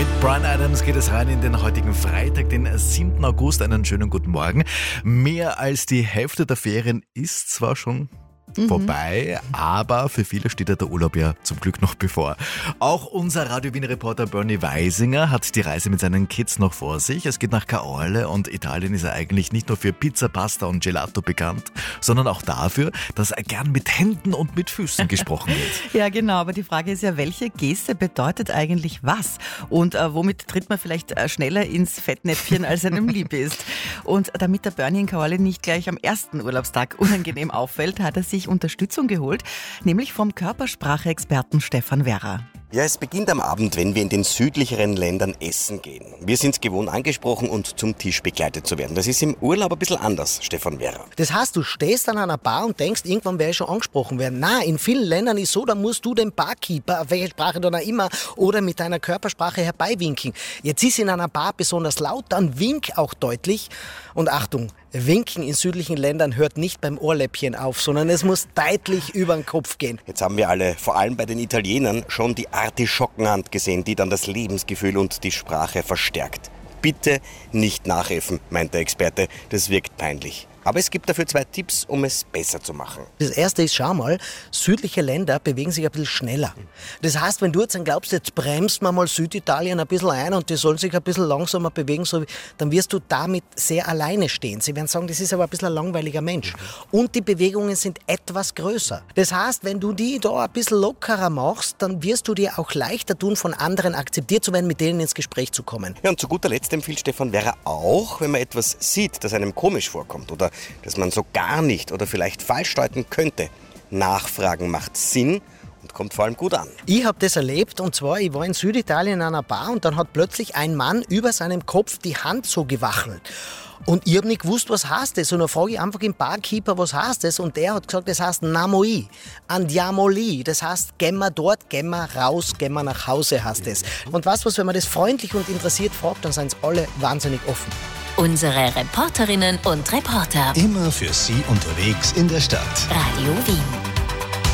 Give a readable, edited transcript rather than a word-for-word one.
Mit Bryan Adams geht es rein in den heutigen Freitag, den 7. August. Einen schönen guten Morgen. Mehr als die Hälfte der Ferien ist zwar schon vorbei, aber für viele steht ja der Urlaub ja zum Glück noch bevor. Auch unser Radio-Wien-Reporter Bernie Weisinger hat die Reise mit seinen Kids noch vor sich. Es geht nach Caorle und Italien ist ja eigentlich nicht nur für Pizza, Pasta und Gelato bekannt, sondern auch dafür, dass er gern mit Händen und mit Füßen gesprochen wird. Ja, genau, aber die Frage ist ja, welche Geste bedeutet eigentlich was? Und womit tritt man vielleicht schneller ins Fettnäpfchen, als einem lieb ist? Und damit der Bernie in Caorle nicht gleich am ersten Urlaubstag unangenehm auffällt, hat er sich Unterstützung geholt, nämlich vom Körpersprache-Experten Stefan Werra. Ja, es beginnt am Abend, wenn wir in den südlicheren Ländern essen gehen. Wir sind es gewohnt, angesprochen und zum Tisch begleitet zu werden. Das ist im Urlaub ein bisschen anders, Stefan Werra. Das heißt, du stehst an einer Bar und denkst, irgendwann werde ich schon angesprochen werden. Nein, in vielen Ländern ist so, da musst du den Barkeeper, auf welche Sprache dann auch immer, oder mit deiner Körpersprache herbeiwinken. Jetzt ist in einer Bar besonders laut, dann wink auch deutlich. Und Achtung, Winken in südlichen Ländern hört nicht beim Ohrläppchen auf, sondern es muss deutlich über den Kopf gehen. Jetzt haben wir alle, vor allem bei den Italienern, schon die Artischockenhand gesehen, die dann das Lebensgefühl und die Sprache verstärkt. Bitte nicht nachäffen, meint der Experte, das wirkt peinlich. Aber es gibt dafür 2 Tipps, um es besser zu machen. Das erste ist, schau mal, südliche Länder bewegen sich ein bisschen schneller. Das heißt, wenn du jetzt dann glaubst, jetzt bremst man mal Süditalien ein bisschen ein und die sollen sich ein bisschen langsamer bewegen, dann wirst du damit sehr alleine stehen. Sie werden sagen, das ist aber ein bisschen ein langweiliger Mensch. Und die Bewegungen sind etwas größer. Das heißt, wenn du die da ein bisschen lockerer machst, dann wirst du dir auch leichter tun, von anderen akzeptiert zu werden, mit denen ins Gespräch zu kommen. Ja, und zu guter Letzt empfiehlt Stefan Werra auch, wenn man etwas sieht, das einem komisch vorkommt oder das man so gar nicht oder vielleicht falsch deuten könnte. Nachfragen macht Sinn und kommt vor allem gut an. Ich habe das erlebt, und zwar, ich war in Süditalien in einer Bar und dann hat plötzlich ein Mann über seinem Kopf die Hand so gewachelt. Und ich habe nicht gewusst, was heißt das. Und dann frage ich einfach den Barkeeper, was heißt das? Und der hat gesagt, das heißt Namoi, Andiamo lì. Das heißt, gehen wir dort, gehen wir raus, gehen wir nach Hause, heißt das. Und weißt du was, wenn man das freundlich und interessiert fragt, dann sind alle wahnsinnig offen. Unsere Reporterinnen und Reporter. Immer für Sie unterwegs in der Stadt. Radio Wien.